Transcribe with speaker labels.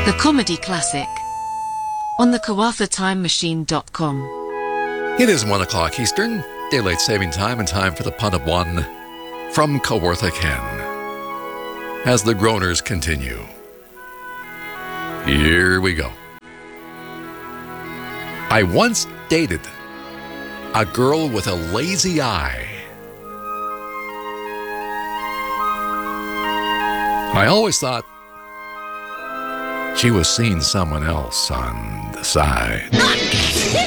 Speaker 1: The comedy classic on the KawarthaTimeMachine.com.
Speaker 2: It is 1 o'clock Eastern, daylight saving time, and time for the punt of one from Kawartha Ken. As the groaners continue. Here we go. I once dated a girl with a lazy eye. I always thought she was seeing someone else on the side.